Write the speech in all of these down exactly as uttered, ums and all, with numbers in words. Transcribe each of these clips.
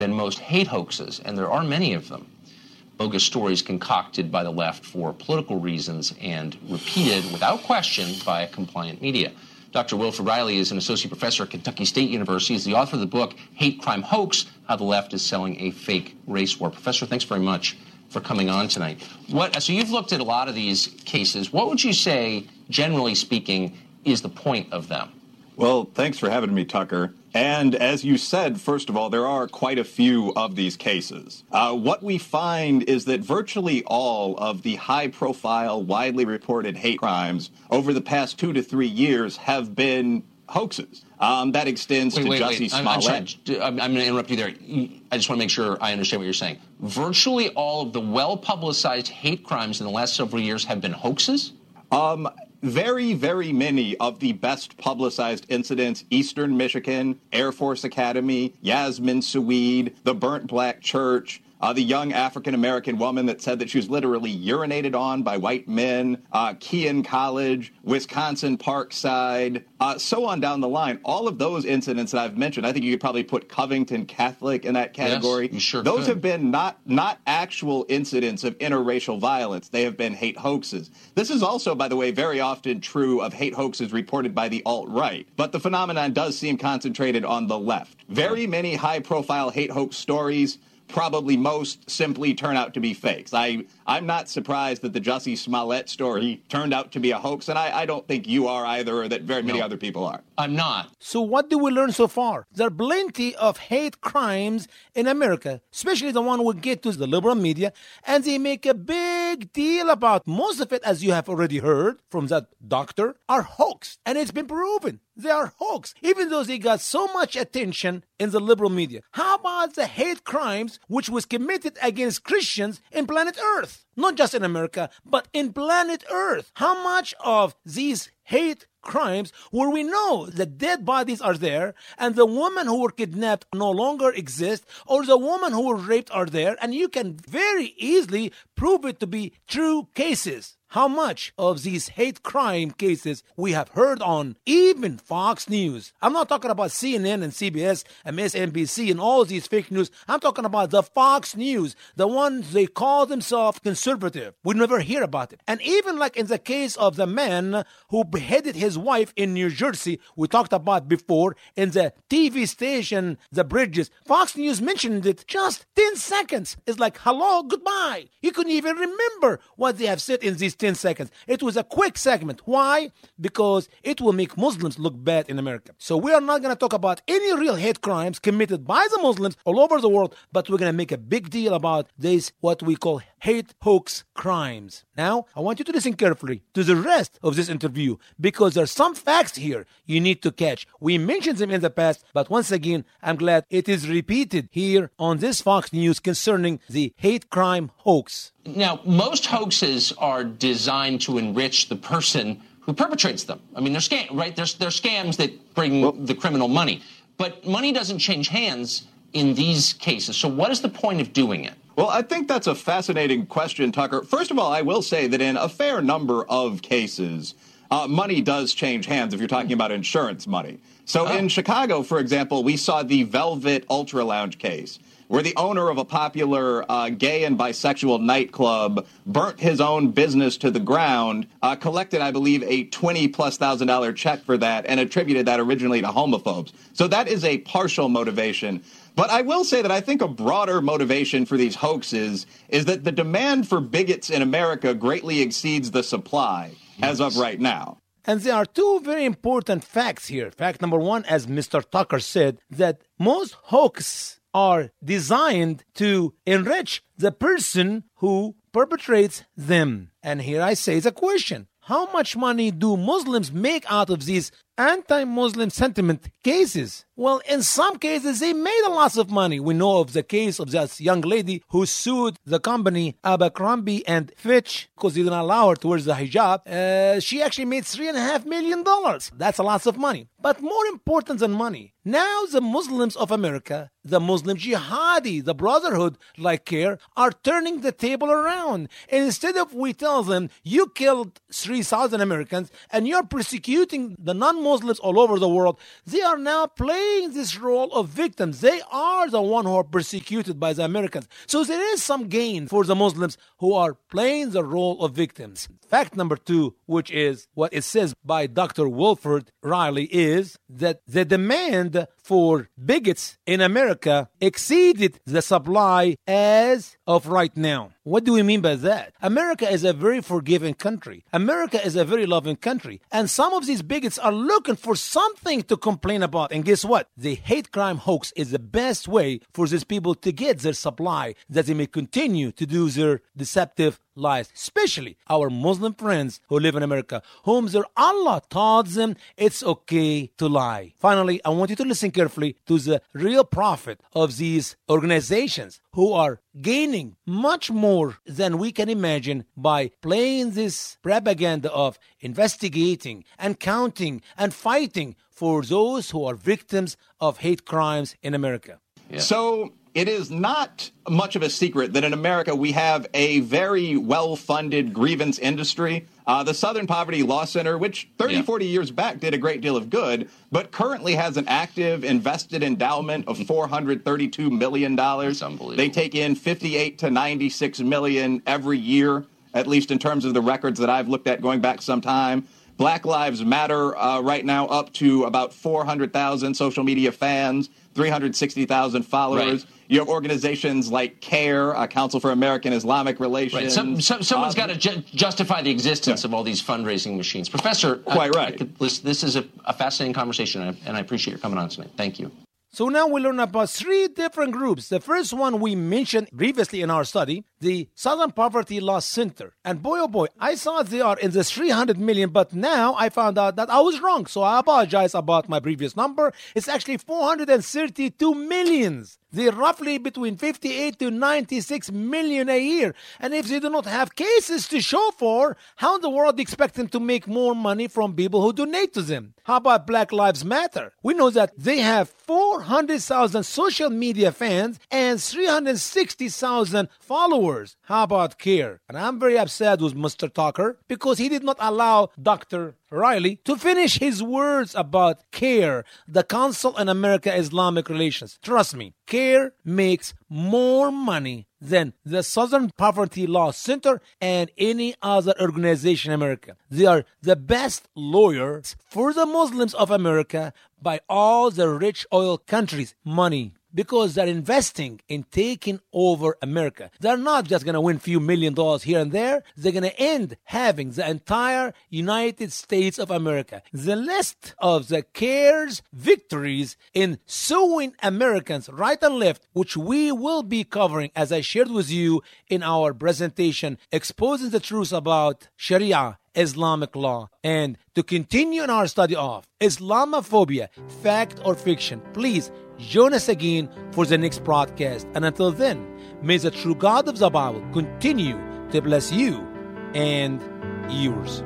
than most hate hoaxes, and there are many of them. Bogus stories concocted by the left for political reasons and repeated without question by a compliant media. Doctor Wilfred Reilly is an associate professor at Kentucky State University. He's the author of the book, Hate Crime Hoax, How the Left is Selling a Fake Race War. Professor, thanks very much for coming on tonight. What, so you've looked at a lot of these cases. What would you say, generally speaking, is the point of them? Well, thanks for having me, Tucker. And as you said, first of all, there are quite a few of these cases. Uh, what we find is that virtually all of the high-profile, widely reported hate crimes over the past two to three years have been hoaxes. Um, that extends wait, to wait, Jussie wait. Smollett. I'm, I'm sorry. I'm, I'm going to interrupt you there. I just want to make sure I understand what you're saying. Virtually all of the well-publicized hate crimes in the last several years have been hoaxes? Um... Very, very many of the best publicized incidents, Eastern Michigan, Air Force Academy, Yasmin Saweed, the Burnt Black Church, uh, the young African-American woman that said that she was literally urinated on by white men, uh, Kean College, Wisconsin Parkside, uh, so on down the line. All of those incidents that I've mentioned, I think you could probably put Covington Catholic in that category. Yes, you sure those could. have been not, not actual incidents of interracial violence. They have been hate hoaxes. This is also, by the way, very often true of hate hoaxes reported by the alt-right. But the phenomenon does seem concentrated on the left. Very many high-profile hate hoax stories, probably most simply turn out to be fakes. I, I'm not surprised that the Jussie Smollett story turned out to be a hoax, and I, I don't think you are either, or that very many no, other people are. I'm not. So what do we learn so far? There are plenty of hate crimes in America, especially the one we get to the liberal media, and they make a big deal about most of it, as you have already heard from that doctor, are hoax. And it's been proven. They are hoax, even though they got so much attention in the liberal media. How about the hate crimes which was committed against Christians in planet Earth? Not just in America, but in planet Earth. How much of these hate crimes where we know the dead bodies are there and the women who were kidnapped no longer exist, or the women who were raped are there, and you can very easily prove it to be true cases? How much of these hate crime cases we have heard on even Fox News? I'm not talking about C N N and C B S and M S N B C and all these fake news. I'm talking about the Fox News, the ones they call themselves conservative. We never hear about it. And even like in the case of the man who beheaded his wife in New Jersey, we talked about before, in the T V station, The Bridges, Fox News mentioned it just ten seconds. It's like, hello, goodbye. You couldn't even remember what they have said in these ten seconds. It was a quick segment. Why? Because it will make Muslims look bad in America. So we are not going to talk about any real hate crimes committed by the Muslims all over the world, but we're going to make a big deal about these, what we call hate hoax crimes. Now, I want you to listen carefully to the rest of this interview, because there's some facts here you need to catch. We mentioned them in the past, but once again, I'm glad it is repeated here on this Fox News concerning the hate crime hoax. Now, most hoaxes are designed to enrich the person who perpetrates them. I mean, they're scam, right? They're, they're scams that bring well, the criminal money. But money doesn't change hands in these cases. So what is the point of doing it? Well, I think that's a fascinating question, Tucker. First of all, I will say that in a fair number of cases, uh, money does change hands if you're talking about insurance money. So oh. in Chicago, for example, we saw the Velvet Ultra Lounge case, where the owner of a popular uh, gay and bisexual nightclub burnt his own business to the ground, uh, collected, I believe, a twenty plus thousand dollar check for that, and attributed that originally to homophobes. So that is a partial motivation. But I will say that I think a broader motivation for these hoaxes is that the demand for bigots in America greatly exceeds the supply yes. as of right now. And there are two very important facts here. Fact number one, as Mister Tucker said, that most hoaxes are designed to enrich the person who perpetrates them. And here I say the question: how much money do Muslims make out of these anti-Muslim sentiment cases? Well, in some cases, they made a lot of money. We know of the case of this young lady who sued the company Abercrombie and Fitch because they didn't allow her to wear the hijab. Uh, she actually made three and a half million dollars. That's a lot of money. But more important than money, now the Muslims of America, the Muslim Jihadi, the Brotherhood, like CARE, are turning the table around. And instead of we tell them, you killed three thousand Americans and you're persecuting the non non-Muslims all over the world, they are now playing this role of victims. They are the one who are persecuted by the Americans. So there is some gain for the Muslims who are playing the role of victims. Fact number two, which is what it says by Doctor Wilfred Riley, is that the demand for bigots in America exceeded the supply as of right now. What do we mean by that? America is a very forgiving country. America is a very loving country. And some of these bigots are looking for something to complain about. And guess what? The hate crime hoax is the best way for these people to get their supply, that they may continue to do their deceptive lies, especially our Muslim friends who live in America, whom their Allah taught them it's okay to lie. Finally, I want you to listen carefully to the real profit of these organizations who are gaining much more than we can imagine by playing this propaganda of investigating and counting and fighting for those who are victims of hate crimes in America. Yeah. So it is not much of a secret that in America we have a very well-funded grievance industry. Uh, the Southern Poverty Law Center, which thirty, yeah. forty years back did a great deal of good, but currently has an active invested endowment of four hundred thirty-two million dollars. That's unbelievable. They take in fifty-eight to ninety-six million dollars every year, at least in terms of the records that I've looked at going back some time. Black Lives Matter uh, right now up to about four hundred thousand social media fans, three hundred sixty thousand followers. Right. You have organizations like CARE, uh, Council for American Islamic Relations. Right. Some, some, someone's um, got to ju- justify the existence yeah. of all these fundraising machines. Professor, Quite I, right. I could, listen, this is a, a fascinating conversation, and I, and I appreciate your coming on tonight. Thank you. So now we learn about three different groups. The first one we mentioned previously in our study, the Southern Poverty Law Center. And boy, oh boy, I thought they are in the three hundred million, but now I found out that I was wrong. So I apologize about my previous number. It's actually four hundred thirty-two millions. They're roughly between fifty-eight to ninety-six million a year. And if they do not have cases to show for, how in the world do you expect them to make more money from people who donate to them? How about Black Lives Matter? We know that they have four hundred thousand social media fans and three hundred sixty thousand followers. How about CARE? And I'm very upset with Mister Tucker because he did not allow Doctor Riley to finish his words about CARE, the Council on American Islamic Relations. Trust me, CARE makes more money than the Southern Poverty Law Center and any other organization in America. They are the best lawyers for the Muslims of America by all the rich oil countries' money, because they're investing in taking over America. They're not just going to win a few million dollars here and there. They're going to end having the entire United States of America. The list of the CARE's victories in suing Americans right and left, which we will be covering, as I shared with you in our presentation, exposing the truth about Sharia, Islamic law. And to continue in our study of Islamophobia, fact or fiction, please join us again for the next broadcast. And until then, may the true God of the Bible continue to bless you and yours.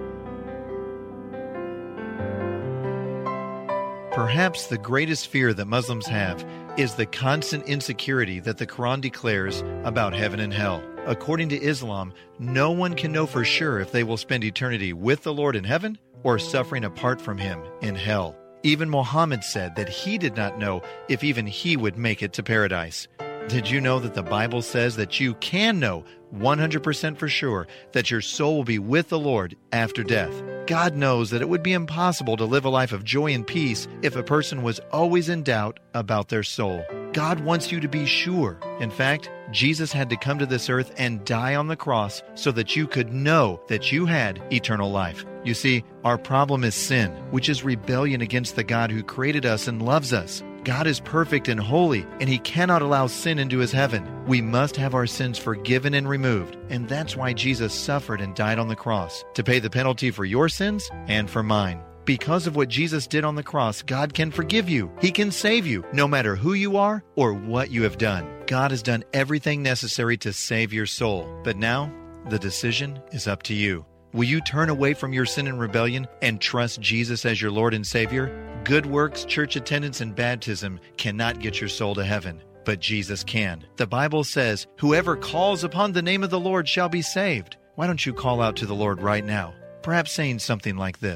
Perhaps the greatest fear that Muslims have is the constant insecurity that the Quran declares about heaven and hell. According to Islam, no one can know for sure if they will spend eternity with the Lord in heaven or suffering apart from Him in hell. Even Muhammad said that he did not know if even he would make it to paradise. Did you know that the Bible says that you can know one hundred percent for sure that your soul will be with the Lord after death? God knows that it would be impossible to live a life of joy and peace if a person was always in doubt about their soul. God wants you to be sure. In fact, Jesus had to come to this earth and die on the cross so that you could know that you had eternal life. You see, our problem is sin, which is rebellion against the God who created us and loves us. God is perfect and holy, and He cannot allow sin into His heaven. We must have our sins forgiven and removed, and that's why Jesus suffered and died on the cross, to pay the penalty for your sins and for mine. Because of what Jesus did on the cross, God can forgive you. He can save you, no matter who you are or what you have done. God has done everything necessary to save your soul. But now, the decision is up to you. Will you turn away from your sin and rebellion and trust Jesus as your Lord and Savior? Good works, church attendance, and baptism cannot get your soul to heaven, but Jesus can. The Bible says, "Whoever calls upon the name of the Lord shall be saved." Why don't you call out to the Lord right now? Perhaps saying something like this: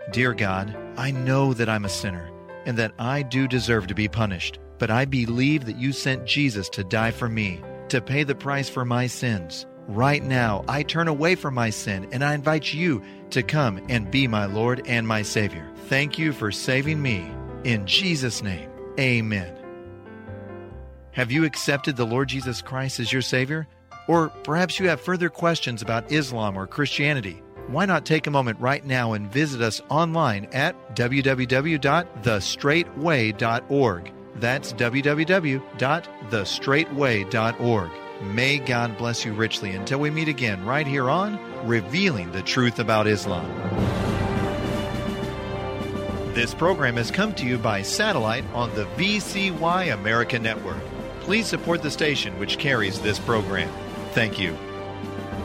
Dear God, I know that I'm a sinner and that I do deserve to be punished, but I believe that you sent Jesus to die for me, to pay the price for my sins. Right now, I turn away from my sin and I invite you to come and be my Lord and my Savior. Thank you for saving me. In Jesus' name, amen. Have you accepted the Lord Jesus Christ as your Savior? Or perhaps you have further questions about Islam or Christianity. Why not take a moment right now and visit us online at w w w dot the straight way dot org. That's w w w dot the straight way dot org. May God bless you richly until we meet again right here on Revealing the Truth About Islam. This program has come to you by satellite on the V C Y America Network. Please support the station which carries this program. Thank you.